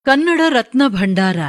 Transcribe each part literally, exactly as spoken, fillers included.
ಕನ್ನಡ ರತ್ನ ಭಂಡಾರ.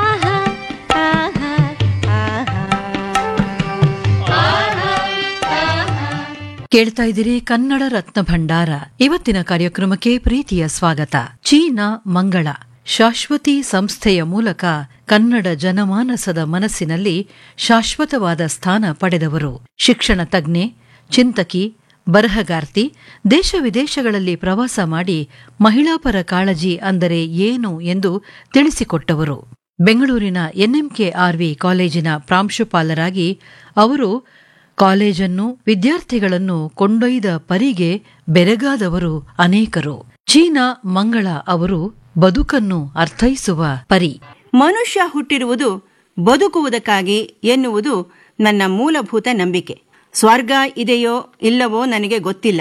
ಕೇಳ್ತಾ ಇದ್ದೀರಿ ಕನ್ನಡ ರತ್ನ ಭಂಡಾರ. ಇವತ್ತಿನ ಕಾರ್ಯಕ್ರಮಕ್ಕೆ ಪ್ರೀತಿಯ ಸ್ವಾಗತ. ಚೀನಾ ಮಂಗಳ ಶಾಶ್ವತಿ ಸಂಸ್ಥೆಯ ಮೂಲಕ ಕನ್ನಡ ಜನಮಾನಸದ ಮನಸ್ಸಿನಲ್ಲಿ ಶಾಶ್ವತವಾದ ಸ್ಥಾನ ಪಡೆದವರು. ಶಿಕ್ಷಣ ತಜ್ಞೆ, ಚಿಂತಕಿ, ಬರಹಗಾರ್ತಿ, ದೇಶ ವಿದೇಶಗಳಲ್ಲಿ ಪ್ರವಾಸ ಮಾಡಿ ಮಹಿಳಾಪರ ಕಾಳಜಿ ಅಂದರೆ ಏನು ಎಂದು ತಿಳಿಸಿಕೊಟ್ಟವರು. ಬೆಂಗಳೂರಿನ ಎನ್ಎಂಕೆಆರ್ವಿ ಕಾಲೇಜಿನ ಪ್ರಾಂಶುಪಾಲರಾಗಿ ಅವರು ಕಾಲೇಜನ್ನು, ವಿದ್ಯಾರ್ಥಿಗಳನ್ನು ಕೊಂಡೊಯ್ದ ಪರಿಗೆ ಬೆರಗಾದವರು ಅನೇಕರು. ಚೀನಾ ಮಂಗಳ ಅವರು ಬದುಕನ್ನು ಅರ್ಥೈಸುವ ಪರಿ. ಮನುಷ್ಯ ಹುಟ್ಟಿರುವುದು ಬದುಕುವುದಕ್ಕಾಗಿ ಎನ್ನುವುದು ನನ್ನ ಮೂಲಭೂತ ನಂಬಿಕೆ. ಸ್ವರ್ಗ ಇದೆಯೋ ಇಲ್ಲವೋ ನನಗೆ ಗೊತ್ತಿಲ್ಲ,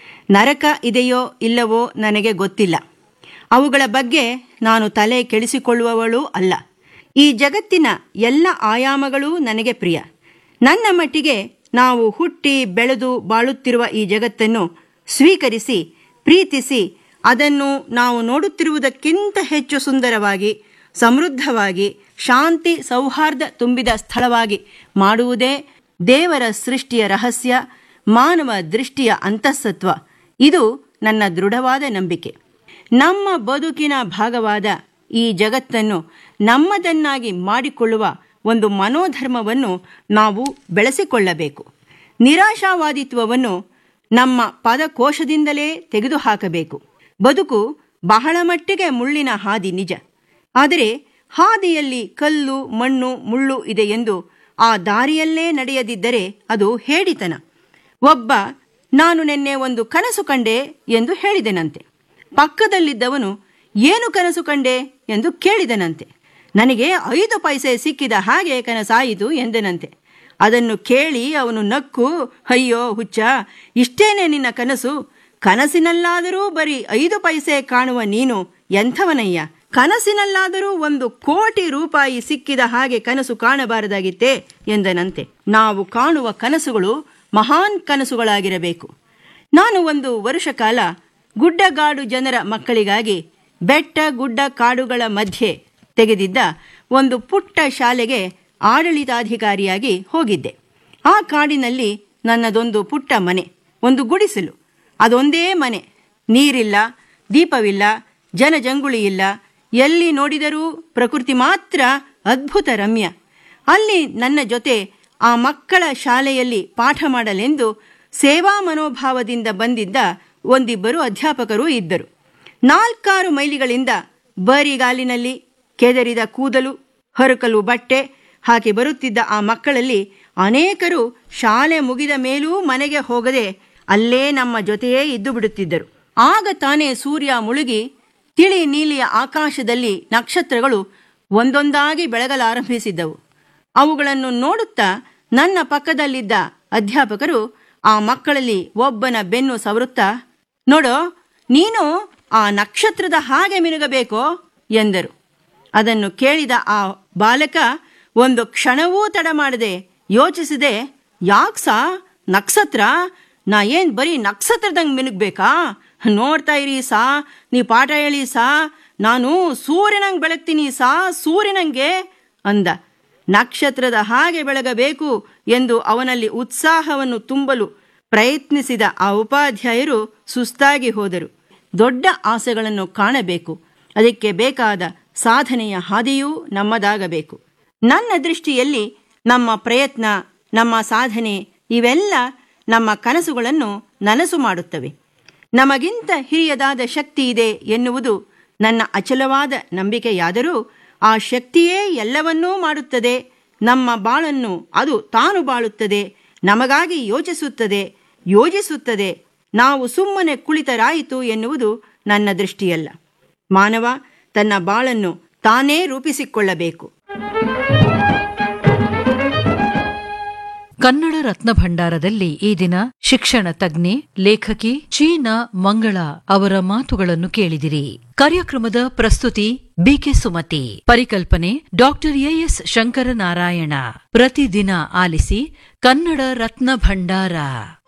ನರಕ ಇದೆಯೋ ಇಲ್ಲವೋ ನನಗೆ ಗೊತ್ತಿಲ್ಲ. ಅವುಗಳ ಬಗ್ಗೆ ನಾನು ತಲೆ ಕೆಡಿಸಿಕೊಳ್ಳುವವಳೂ ಅಲ್ಲ. ಈ ಜಗತ್ತಿನ ಎಲ್ಲ ಆಯಾಮಗಳೂ ನನಗೆ ಪ್ರಿಯ. ನನ್ನ ಮಟ್ಟಿಗೆ ನಾವು ಹುಟ್ಟಿ ಬೆಳೆದು ಬಾಳುತ್ತಿರುವ ಈ ಜಗತ್ತನ್ನು ಸ್ವೀಕರಿಸಿ, ಪ್ರೀತಿಸಿ, ಅದನ್ನು ನಾವು ನೋಡುತ್ತಿರುವುದಕ್ಕಿಂತ ಹೆಚ್ಚು ಸುಂದರವಾಗಿ, ಸಮೃದ್ಧವಾಗಿ, ಶಾಂತಿ ಸೌಹಾರ್ದ ತುಂಬಿದ ಸ್ಥಳವಾಗಿ ಮಾಡುವುದೇ ದೇವರ ಸೃಷ್ಟಿಯ ರಹಸ್ಯ, ಮಾನವ ದೃಷ್ಟಿಯ ಅಂತಃಸತ್ವ. ಇದು ನನ್ನ ದೃಢವಾದ ನಂಬಿಕೆ. ನಮ್ಮ ಬದುಕಿನ ಭಾಗವಾದ ಈ ಜಗತ್ತನ್ನು ನಮ್ಮದನ್ನಾಗಿ ಮಾಡಿಕೊಳ್ಳುವ ಒಂದು ಮನೋಧರ್ಮವನ್ನು ನಾವು ಬೆಳೆಸಿಕೊಳ್ಳಬೇಕು. ನಿರಾಶಾವಾದಿತ್ವವನ್ನು ನಮ್ಮ ಪದಕೋಶದಿಂದಲೇ ತೆಗೆದುಹಾಕಬೇಕು. ಬದುಕು ಬಹಳ ಮಟ್ಟಿಗೆ ಮುಳ್ಳಿನ ಹಾದಿ ನಿಜ. ಆದರೆ ಹಾದಿಯಲ್ಲಿ ಕಲ್ಲು, ಮಣ್ಣು, ಮುಳ್ಳು ಇದೆ ಎಂದು ಆ ದಾರಿಯಲ್ಲೇ ನಡೆಯದಿದ್ದರೆ ಅದು ಹೇಡಿತನ. ಒಬ್ಬ ನಾನು ನಿನ್ನೆ ಒಂದು ಕನಸು ಕಂಡೆ ಎಂದು ಹೇಳಿದೆನಂತೆ. ಪಕ್ಕದಲ್ಲಿದ್ದವನು ಏನು ಕನಸು ಕಂಡೆ ಎಂದು ಕೇಳಿದನಂತೆ. ನನಗೆ ಐದು ಪೈಸೆ ಸಿಕ್ಕಿದ ಹಾಗೆ ಕನಸಾಯಿತು ಎಂದನಂತೆ. ಅದನ್ನು ಕೇಳಿ ಅವನು ನಕ್ಕು, ಅಯ್ಯೋ ಹುಚ್ಚ, ಇಷ್ಟೇನೆ ನಿನ್ನ ಕನಸು? ಕನಸಿನಲ್ಲಾದರೂ ಬರೀ ಐದು ಪೈಸೆ ಕಾಣುವ ನೀನು ಎಂಥವನಯ್ಯ? ಕನಸಿನಲ್ಲಾದರೂ ಒಂದು ಕೋಟಿ ರೂಪಾಯಿ ಸಿಕ್ಕಿದ ಹಾಗೆ ಕನಸು ಕಾಣಬಾರದಾಗಿತ್ತೇ ಎಂದನಂತೆ. ನಾವು ಕಾಣುವ ಕನಸುಗಳು ಮಹಾನ್ ಕನಸುಗಳಾಗಿರಬೇಕು. ನಾನು ಒಂದು ವರುಷ ಕಾಲ ಗುಡ್ಡಗಾಡು ಜನರ ಮಕ್ಕಳಿಗಾಗಿ ಬೆಟ್ಟ ಗುಡ್ಡ ಕಾಡುಗಳ ಮಧ್ಯೆ ತೆಗೆದಿದ್ದ ಒಂದು ಪುಟ್ಟ ಶಾಲೆಗೆ ಆಡಳಿತಾಧಿಕಾರಿಯಾಗಿ ಹೋಗಿದ್ದೆ. ಆ ಕಾಡಿನಲ್ಲಿ ನನ್ನದೊಂದು ಪುಟ್ಟ ಮನೆ, ಒಂದು ಗುಡಿಸಲು. ಅದೊಂದೇ ಮನೆ. ನೀರಿಲ್ಲ, ದೀಪವಿಲ್ಲ, ಜನಜಂಗುಳಿ ಇಲ್ಲ. ಎಲ್ಲಿ ನೋಡಿದರೂ ಪ್ರಕೃತಿ ಮಾತ್ರ ಅದ್ಭುತ ರಮ್ಯ. ಅಲ್ಲಿ ನನ್ನ ಜೊತೆ ಆ ಮಕ್ಕಳ ಶಾಲೆಯಲ್ಲಿ ಪಾಠ ಮಾಡಲೆಂದು ಸೇವಾ ಮನೋಭಾವದಿಂದ ಬಂದಿದ್ದ ಒಂದಿಬ್ಬರು ಅಧ್ಯಾಪಕರು ಇದ್ದರು. ನಾಲ್ಕಾರು ಮೈಲಿಗಳಿಂದ ಬರಿಗಾಲಿನಲ್ಲಿ ಕೆದರಿದ ಕೂದಲು, ಹೊರಕಲು ಬಟ್ಟೆ ಹಾಕಿ ಬರುತ್ತಿದ್ದ ಆ ಮಕ್ಕಳಲ್ಲಿ ಅನೇಕರು ಶಾಲೆ ಮುಗಿದ ಮೇಲೂ ಮನೆಗೆ ಹೋಗದೆ ಅಲ್ಲೇ ನಮ್ಮ ಜೊತೆಯೇ ಇದ್ದು ಬಿಡುತ್ತಿದ್ದರು. ಆಗ ತಾನೇ ಸೂರ್ಯ ಮುಳುಗಿ ತಿಳಿ ನೀಲಿಯ ಆಕಾಶದಲ್ಲಿ ನಕ್ಷತ್ರಗಳು ಒಂದೊಂದಾಗಿ ಬೆಳಗಲಾರಂಭಿಸಿದ್ದವು. ಅವುಗಳನ್ನು ನೋಡುತ್ತಾ ನನ್ನ ಪಕ್ಕದಲ್ಲಿದ್ದ ಅಧ್ಯಾಪಕರು ಆ ಮಕ್ಕಳಲ್ಲಿ ಒಬ್ಬನ ಬೆನ್ನು ಸವರುತ್ತಾ, ನೋಡೋ, ನೀನು ಆ ನಕ್ಷತ್ರದ ಹಾಗೆ ಮಿನುಗಬೇಕೋ ಎಂದರು. ಅದನ್ನು ಕೇಳಿದ ಆ ಬಾಲಕ ಒಂದು ಕ್ಷಣವೂ ತಡ ಮಾಡದೆ ಯೋಚಿಸಿದೆ, ಯಾಕ್ಸಾ ನಕ್ಷತ್ರ? ನಾ ಏನ್ ಬರೀ ನಕ್ಷತ್ರದಂಗೆ ಮಿನುಗ್ಬೇಕಾ? ನೋಡ್ತಾ ಇರಿ ಸಾ, ನೀ ಪಾಠ ಹೇಳಿ ಸಾ, ನಾನು ಸೂರ್ಯನಂಗೆ ಬೆಳಗ್ತೀನಿ ಸಾ, ಸೂರ್ಯನಂಗೆ ಅಂದ. ನಕ್ಷತ್ರದ ಹಾಗೆ ಬೆಳಗಬೇಕು ಎಂದು ಅವನಲ್ಲಿ ಉತ್ಸಾಹವನ್ನು ತುಂಬಲು ಪ್ರಯತ್ನಿಸಿದ ಆ ಉಪಾಧ್ಯಾಯರು ಸುಸ್ತಾಗಿ ಹೋದರು. ದೊಡ್ಡ ಆಸೆಗಳನ್ನು ಕಾಣಬೇಕು. ಅದಕ್ಕೆ ಬೇಕಾದ ಸಾಧನೆಯ ಹಾದಿಯೂ ನಮ್ಮದಾಗಬೇಕು. ನನ್ನ ದೃಷ್ಟಿಯಲ್ಲಿ ನಮ್ಮ ಪ್ರಯತ್ನ, ನಮ್ಮ ಸಾಧನೆ ಇವೆಲ್ಲ ನಮ್ಮ ಕನಸುಗಳನ್ನು ನನಸು ಮಾಡುತ್ತವೆ. ನಮಗಿಂತ ಹಿರಿಯದಾದ ಶಕ್ತಿ ಇದೆ ಎನ್ನುವುದು ನನ್ನ ಅಚಲವಾದ ನಂಬಿಕೆಯಾದರೂ ಆ ಶಕ್ತಿಯೇ ಎಲ್ಲವನ್ನೂ ಮಾಡುತ್ತದೆ. ನಮ್ಮ ಬಾಳನ್ನು ಅದು ತಾನು ಬಾಳುತ್ತದೆ, ನಮಗಾಗಿ ಯೋಚಿಸುತ್ತದೆ, ಯೋಜಿಸುತ್ತದೆ. ನಾವು ಸುಮ್ಮನೆ ಕುಳಿತರಾಯಿತು ಎನ್ನುವುದು ನನ್ನ ದೃಷ್ಟಿಯಲ್ಲ. ಮಾನವ ತನ್ನ ಬಾಳನ್ನು ತಾನೇ ರೂಪಿಸಿಕೊಳ್ಳಬೇಕು. ಕನ್ನಡ ರತ್ನ ಭಂಡಾರದಲ್ಲಿ ಈ ದಿನ ಶಿಕ್ಷಣ ತಜ್ಞೆ, ಲೇಖಕಿ ಚೀನಾ ಮಂಗಳ ಅವರ ಮಾತುಗಳನ್ನು ಕೇಳಿದಿರಿ. ಕಾರ್ಯಕ್ರಮದ ಪ್ರಸ್ತುತಿ ಬಿಕೆ ಸುಮತಿ, ಪರಿಕಲ್ಪನೆ ಡಾಕ್ಟರ್ ಎಎಸ್ ಶಂಕರನಾರಾಯಣ. ಪ್ರತಿದಿನ ಆಲಿಸಿ ಕನ್ನಡ ರತ್ನ ಭಂಡಾರ.